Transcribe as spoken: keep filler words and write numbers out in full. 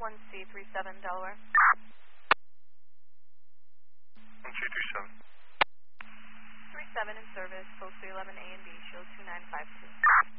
one C three seven, Delaware. one C three seven. three seven in service, close three eleven A and B, shield two nine five two.